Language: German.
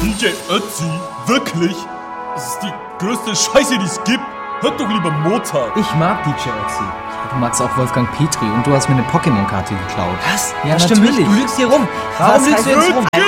DJ Ötzi? Wirklich? Das ist die größte Scheiße, die es gibt. Hört doch lieber Mozart. Ich mag DJ Ötzi. Du magst auch Wolfgang Petri und du hast mir eine Pokémon-Karte geklaut. Was? Ja, das stimmt nicht. natürlich. Du lügst hier rum. Warum lügst du jetzt rum?